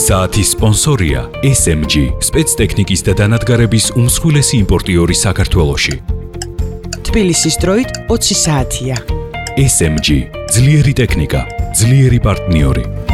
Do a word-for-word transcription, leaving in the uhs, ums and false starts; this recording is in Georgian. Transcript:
საათის სპონსორია ეს ემ ჯი, სპეცტექნიკის და დანადგარების უმსხვილესი იმპორტიორი საქართველოში. თბილისის დროით ოცი საათია. ეს ემ ჯი, ძლიერი ტექნიკა, ძლიერი პარტნიორი.